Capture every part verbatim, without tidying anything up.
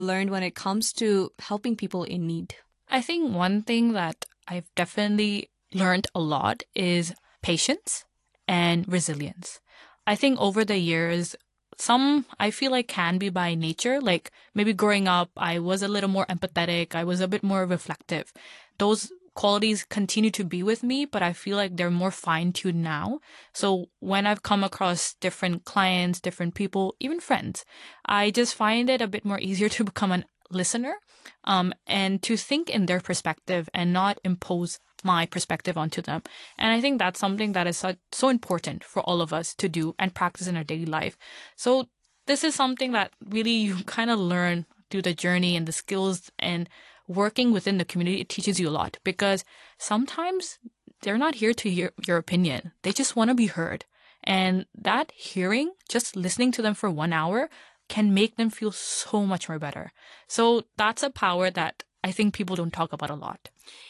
learned when it comes to helping people in need? I think one thing that I've definitely learned a lot is patience and resilience. I think over the years, some I feel like can be by nature. Like maybe growing up, I was a little more empathetic. I was a bit more reflective. Those qualities continue to be with me, but I feel like they're more fine tuned now. So when I've come across different clients, different people, even friends, I just find it a bit more easier to become an listener um, and to think in their perspective and not impose my perspective onto them. And I think that's something that is so, so important for all of us to do and practice in our daily life. So this is something that really you kind of learn through the journey and the skills and working within the community. It teaches you a lot because sometimes they're not here to hear your opinion. They just want to be heard. And that hearing, just listening to them for one hour can make them feel so much more better. So that's a power that I think people don't talk about a lot.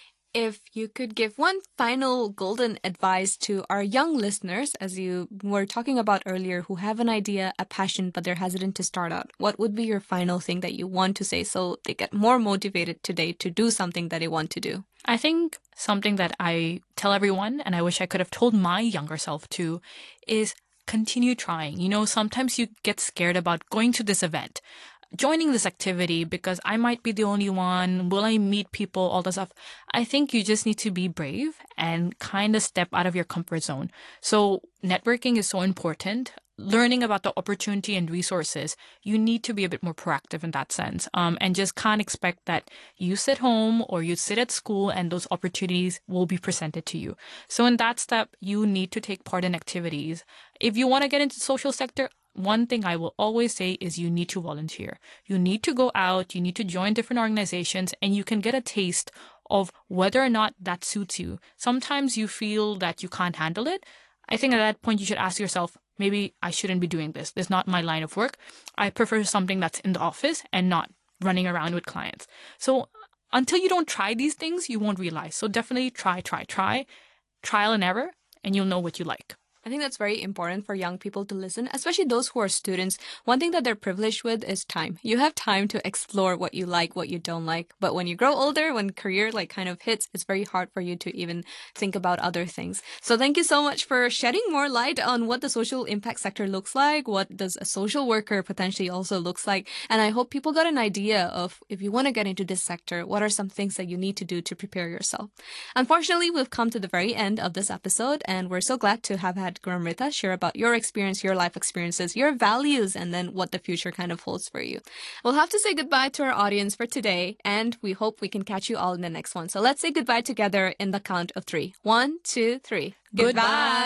If you could give one final golden advice to our young listeners, as you were talking about earlier, who have an idea, a passion, but they're hesitant to start out, what would be your final thing that you want to say so they get more motivated today to do something that they want to do? I think something that I tell everyone, and I wish I could have told my younger self too, is continue trying. You know, sometimes you get scared about going to this event, joining this activity because I might be the only one. Will I meet people? All the stuff. I think you just need to be brave and kind of step out of your comfort zone. So networking is so important. Learning about the opportunity and resources, you need to be a bit more proactive in that sense. Um, and just can't expect that you sit home or you sit at school and those opportunities will be presented to you. So in that step, you need to take part in activities. If you want to get into the social sector, one thing I will always say is you need to volunteer. You need to go out, you need to join different organizations, and you can get a taste of whether or not that suits you. Sometimes you feel that you can't handle it. I think at that point you should ask yourself, maybe I shouldn't be doing this. This is not my line of work. I prefer something that's in the office and not running around with clients. So until you don't try these things, you won't realize. So definitely try, try, try. Trial and error, and you'll know what you like. I think that's very important for young people to listen, especially those who are students. One thing that they're privileged with is time. You have time to explore what you like, what you don't like. But when you grow older, when career like kind of hits, it's very hard for you to even think about other things. So thank you so much for shedding more light on what the social impact sector looks like. What does a social worker potentially also looks like? And I hope people got an idea of if you want to get into this sector, what are some things that you need to do to prepare yourself? Unfortunately, we've come to the very end of this episode, and we're so glad to have had Guramrita share about your experience, your life experiences, your values, and then what the future kind of holds for you. We'll have to say goodbye to our audience for today, and we hope we can catch you all in the next one. So let's say goodbye together in the count of three. One, two, three. Goodbye.